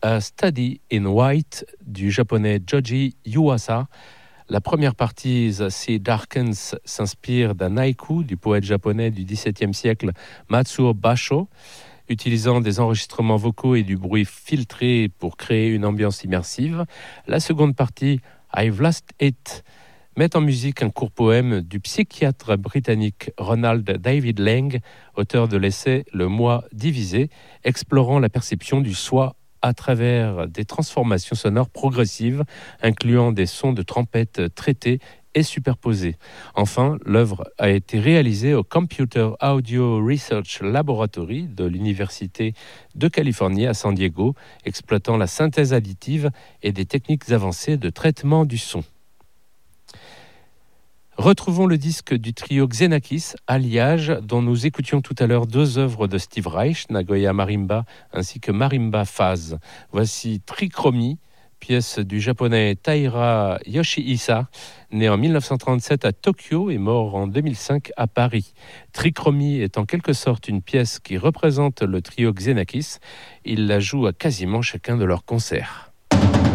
A Study in White du japonais Joji Yuasa. La première partie, The Sea Darkens, s'inspire d'un haïku du poète japonais du XVIIe siècle Matsuo Basho, utilisant des enregistrements vocaux et du bruit filtré pour créer une ambiance immersive. La seconde partie, I've Lost It, met en musique un court poème du psychiatre britannique Ronald David Lang, auteur de l'essai Le moi divisé, explorant la perception du soi à travers des transformations sonores progressives, incluant des sons de trompette traités et superposés. Enfin, l'œuvre a été réalisée au Computer Audio Research Laboratory de l'Université de Californie à San Diego, exploitant la synthèse additive et des techniques avancées de traitement du son. Retrouvons le disque du trio Xenakis, Alliage, dont nous écoutions tout à l'heure deux œuvres de Steve Reich, Nagoya Marimba ainsi que Marimba Phase. Voici Trichromie, pièce du japonais Taira Yoshihisa, né en 1937 à Tokyo et mort en 2005 à Paris. Trichromie est en quelque sorte une pièce qui représente le trio Xenakis. Ils la jouent à quasiment chacun de leurs concerts.